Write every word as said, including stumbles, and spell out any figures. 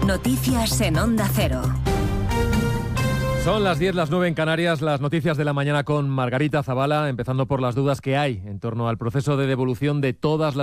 Noticias en Onda Cero. Son las diez, las nueve en Canarias, las noticias de la mañana con Margarita Zavala, empezando por las dudas que hay en torno al proceso de devolución de todas las